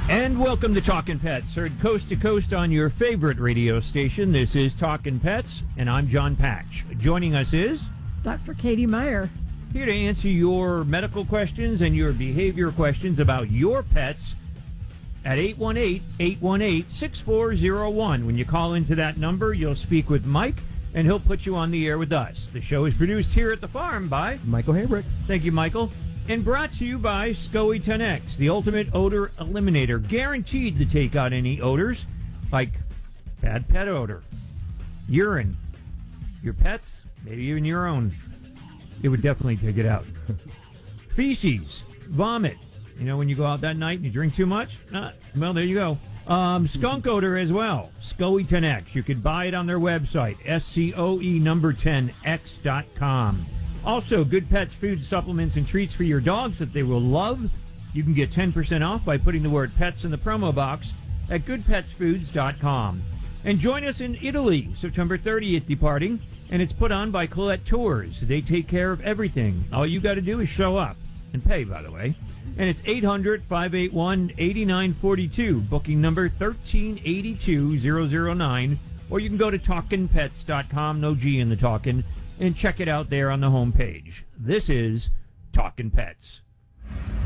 And welcome to Talkin' Pets, heard coast to coast on your favorite radio station. This is Talkin' Pets, and I'm John Patch. Joining us is Dr. Katie Meyer, here to answer your medical questions and your behavior questions about your pets at 818-818-6401. When you call into that number, you'll speak with Mike, and he'll put you on the air with us. The show is produced here at the farm by Michael Haybrick. Thank you, Michael. And brought to you by SCOE 10X, the ultimate odor eliminator, guaranteed to take out any odors like bad pet odor, urine, your pets, maybe even your own. It would definitely take it out. Feces, vomit. You know, when you go out that night and you drink too much? Well, there you go. Skunk odor as well. SCOE 10X. You could buy it on their website, SCOE10X.com. Also, Good Pets food, supplements, and treats for your dogs that they will love. You can get 10% off by putting the word pets in the promo box at goodpetsfoods.com. And join us in Italy, September 30th departing, and it's put on by Colette Tours. They take care of everything. All you got to do is show up and pay, by the way. And it's 800-581-8942, booking number 1382009, or you can go to talkinpets.com, no G in the talkin', and check it out there on the homepage. This is Talkin' Pets.